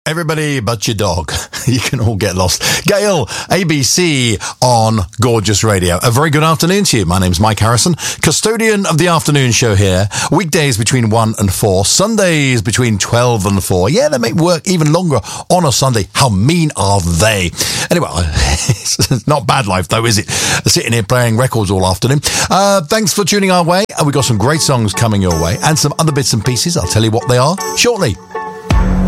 Everybody but your dog. You can all get lost. Gail, ABC on Gorgeous Radio. A very good afternoon to you. My name's Mike Harrison, custodian of the afternoon show here. Weekdays between 1 and 4. Sundays between 12 and 4. Yeah, they make work even longer on a Sunday. How mean are they? Anyway, it's not bad life though, is it? Sitting here playing records all afternoon. Thanks for tuning our way. We've got some great songs coming your way and some other bits and pieces. I'll tell you what they are shortly.